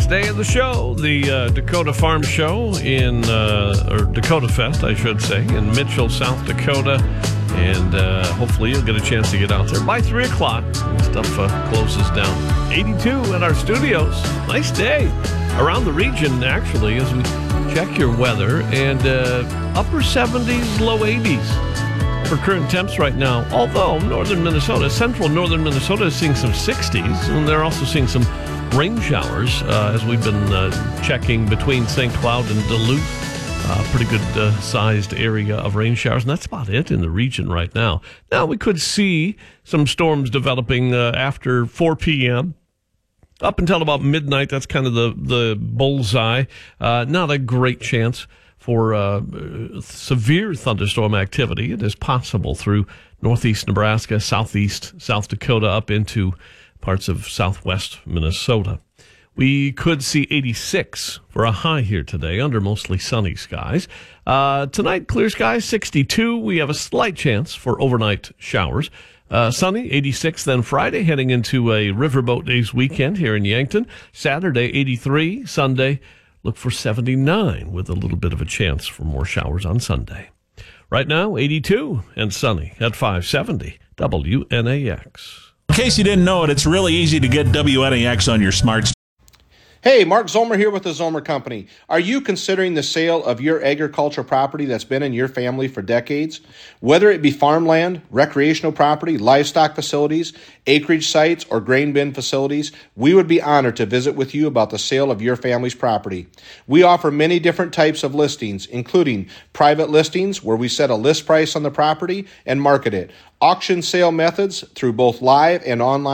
day of the show, the Dakota Farm Show or Dakota Fest, I should say, in Mitchell, South Dakota. And hopefully you'll get a chance to get out there by 3 o'clock. Stuff closes down. 82 at our studios. Nice day around the region, actually, as we check your weather. And upper 70s, low 80s for current temps right now. Although central northern Minnesota is seeing some 60s. And they're also seeing some rain showers as we've been checking between St. Cloud and Duluth. Pretty good sized area of rain showers, and that's about it in the region right now. Now, we could see some storms developing after 4 p.m. up until about midnight. That's kind of the bullseye. Not a great chance for severe thunderstorm activity. It is possible through northeast Nebraska, southeast South Dakota, up into parts of southwest Minnesota. We could see 86 for a high here today under mostly sunny skies. Tonight, clear skies, 62. We have a slight chance for overnight showers. Sunny, 86. Then Friday, heading into a Riverboat Days weekend here in Yankton. Saturday, 83. Sunday, look for 79 with a little bit of a chance for more showers on Sunday. Right now, 82 and sunny at 570 WNAX. In case you didn't know it, it's really easy to get WNAX on your smart. Hey, Mark Zomer here with the Zomer Company. Are you considering the sale of your agricultural property that's been in your family for decades? Whether it be farmland, recreational property, livestock facilities, acreage sites, or grain bin facilities, we would be honored to visit with you about the sale of your family's property. We offer many different types of listings, including private listings where we set a list price on the property and market it, auction sale methods through both live and online